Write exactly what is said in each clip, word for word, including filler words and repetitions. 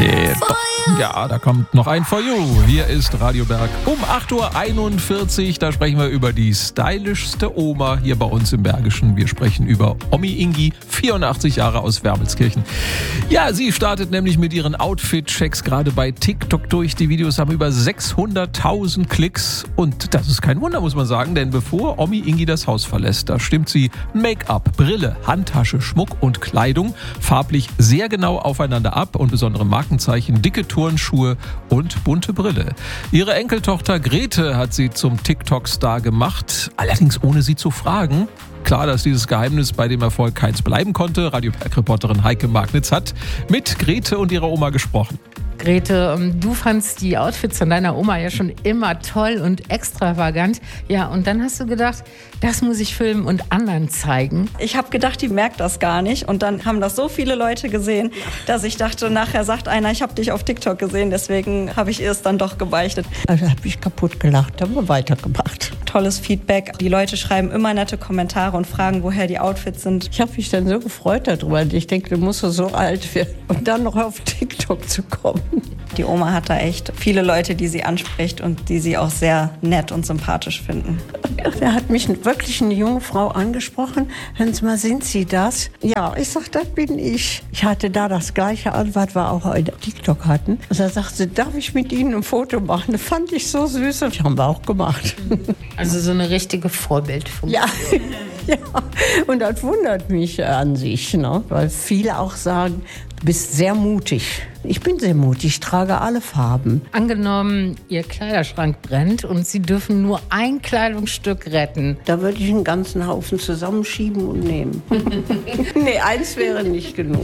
Yeah, doch. Ja, da kommt noch ein For You. Hier ist Radio Berg um acht Uhr einundvierzig. Da sprechen wir über die stylischste Oma hier bei uns im Bergischen. Wir sprechen über Omi Ingi, vierundachtzig Jahre aus Wermelskirchen. Ja, sie startet nämlich mit ihren Outfit-Checks gerade bei TikTok durch. Die Videos haben über sechshunderttausend Klicks. Und das ist kein Wunder, muss man sagen, denn bevor Omi Ingi das Haus verlässt, da stimmt sie Make-up, Brille, Handtasche, Schmuck und Kleidung farblich sehr genau aufeinander ab und besondere Markenzeichen, dicke Turnschuhe und bunte Brille. Ihre Enkeltochter Grete hat sie zum TikTok-Star gemacht, allerdings ohne sie zu fragen. Klar, dass dieses Geheimnis bei dem Erfolg keins bleiben konnte. Radio Berg-Reporterin Heike Magnitz hat mit Grete und ihrer Oma gesprochen. Grete, du fandst die Outfits von deiner Oma ja schon immer toll und extravagant. Ja, und dann hast du gedacht, das muss ich filmen und anderen zeigen. Ich habe gedacht, die merkt das gar nicht. Und dann haben das so viele Leute gesehen, dass ich dachte, nachher sagt einer, ich habe dich auf TikTok gesehen. Deswegen habe ich ihr es dann doch gebeichtet. Also habe ich kaputt gelacht, haben wir weitergemacht. Tolles Feedback. Die Leute schreiben immer nette Kommentare und fragen, woher die Outfits sind. Ich habe mich dann so gefreut darüber. Ich denke, du musst so alt werden, um dann noch auf TikTok zu kommen. Die Oma hat da echt viele Leute, die sie anspricht und die sie auch sehr nett und sympathisch finden. Da hat mich wirklich eine junge Frau angesprochen. Hören Sie mal, sind Sie das? Ja, ich sag, das bin ich. Ich hatte da das gleiche an, was wir auch heute TikTok hatten. Und da sagte sie, darf ich mit Ihnen ein Foto machen? Das fand ich so süß und das haben wir auch gemacht. Also so eine richtige Vorbildfunktion. Ja. Ja, und das wundert mich an sich, ne? Weil viele auch sagen, du bist sehr mutig. Ich bin sehr mutig, ich trage alle Farben. Angenommen, Ihr Kleiderschrank brennt und Sie dürfen nur ein Kleidungsstück retten. Da würde ich einen ganzen Haufen zusammenschieben und nehmen. Nee, eins wäre nicht genug.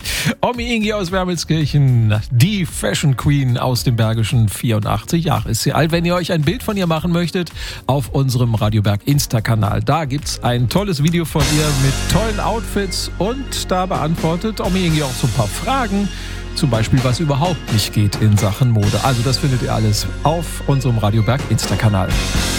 Omi Ingi aus Wermelskirchen, die Fashion Queen aus dem Bergischen, vierundachtzig Jahre ist sie alt. Wenn ihr euch ein Bild von ihr machen möchtet, auf unserem Radio Berg Insta-Kanal. Da gibt's ein tolles Video von ihr mit tollen Outfits und da beantwortet Omi Ingi auch so ein paar Fragen. Zum Beispiel, was überhaupt nicht geht in Sachen Mode. Also das findet ihr alles auf unserem Radio Berg Insta-Kanal.